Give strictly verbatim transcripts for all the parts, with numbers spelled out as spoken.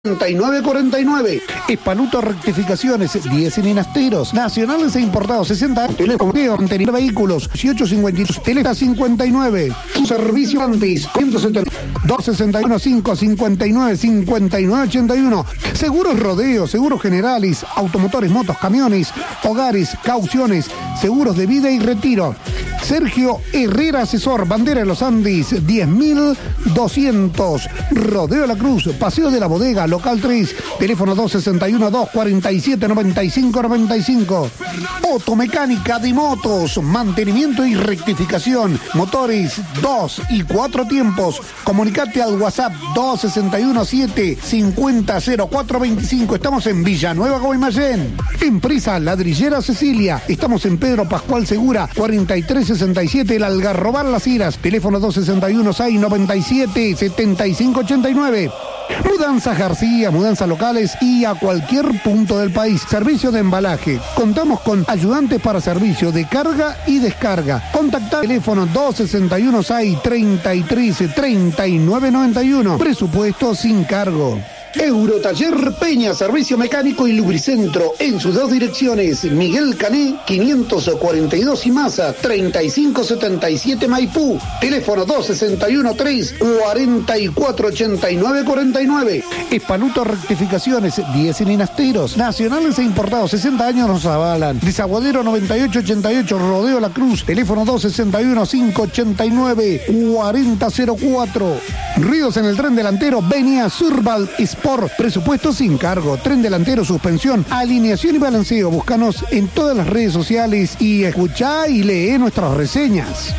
cuarenta y nueve cuarenta y nueve. Espaluto Rectificaciones, diez cilindros, nacionales e importados, sesenta. Teléfono de mantenimiento de vehículos, dieciocho cincuenta y dos, Teleta cincuenta y nueve. Servicio antes, ciento setenta, doscientos sesenta y uno, quinientos cincuenta y nueve, cincuenta y nueve ochenta y uno. Seguros Rodeo, seguros generales, automotores, motos, camiones, hogares, cauciones, seguros de vida y retiro. Sergio Herrera Asesor, Bandera de los Andes, diez mil doscientos. Rodeo La Cruz, Paseo de la Bodega, local tres, teléfono doscientos sesenta y uno, doscientos cuarenta y siete, noventa y cinco noventa y cinco. Automecánica de motos, mantenimiento y rectificación, motores dos y cuatro tiempos. Comunicate al WhatsApp dos seis uno siete, cinco cero cero cuatro veinticinco. Estamos en Villanueva, Guaymallén. Empresa Ladrillera Cecilia, estamos en Pedro Pascual Segura, cuarenta y tres sesenta y siete, El Algarrobal Las Heras, teléfono doscientos sesenta y uno, seiscientos noventa y siete, setenta y cinco ochenta y nueve. Mudanzas García, mudanzas locales y a cualquier punto del país. Servicio de embalaje. Contamos con ayudantes para servicio de carga y descarga. Contactar teléfono doscientos sesenta y uno, seiscientos treinta y tres, treinta y nueve noventa y uno. Presupuesto sin cargo. Eurotaller Peña, servicio mecánico y lubricentro en sus dos direcciones. Miguel Cané, quinientos cuarenta y dos y Maza, treinta y cinco setenta y siete Maipú. Teléfono dos sesenta y uno, tres cuarenta y cuatro ochenta y nueve cuarenta y nueve. Espaluto Rectificaciones, diez cilindros, nacionales e importados, sesenta años nos avalan. Desaguadero noventa y ocho ochenta y ocho, Rodeo La Cruz, teléfono dos sesenta y uno, cinco ochenta y nueve, cuarenta cero cuatro. Ruidos en el tren delantero, Venia Surval Sport, presupuesto sin cargo, tren delantero, suspensión, alineación y balanceo. Búscanos en todas las redes sociales y escuchá y lee nuestras reseñas.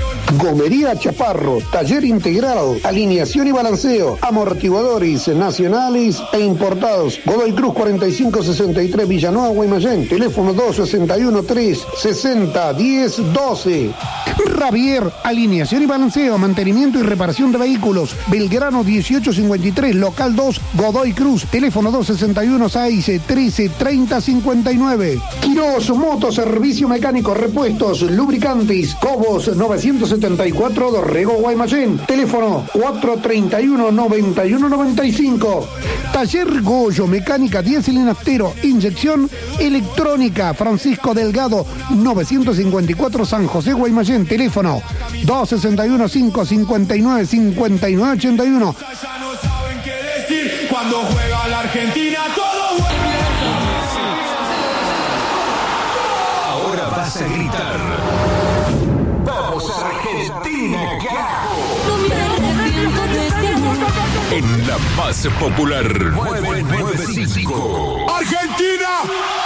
Gomería Chaparro, taller integrado, alineación y balanceo, amortiguadores nacionales e importados. Godoy Cruz cuarenta y cinco sesenta y tres, Villanueva, Guaymallén. Teléfono dos sesenta y uno, tres sesenta, diez doce. Ravier, alineación y balanceo, mantenimiento y reparación de vehículos. Belgrano dieciocho cincuenta y tres, local dos, Godoy Cruz. Teléfono dos sesenta y uno, seis trece, treinta cincuenta y nueve. Quirós Moto, servicio mecánico, repuestos, lubricantes, Cobos novecientos setenta y cuatro, Dorrego, Guaymallén. Teléfono cuatrocientos treinta y uno, noventa y uno noventa y cinco. Taller Goyo, mecánica diez cilindros, inyección electrónica, Francisco Delgado novecientos cincuenta y cuatro, San José, Guaymallén. Teléfono dos sesenta y uno, cinco cincuenta y nueve, cincuenta y nueve ochenta y uno. Ya no saben qué decir cuando juega la Argentina, todo vuelve. Ahora vas a gritar. ¡Vamos Argentina, carajo! En la más popular nueve nueve cinco. ¡Argentina!